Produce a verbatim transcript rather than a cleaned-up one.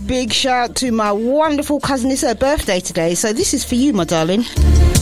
Big shout to my wonderful cousin. It's her birthday today, so this is for you, my darling.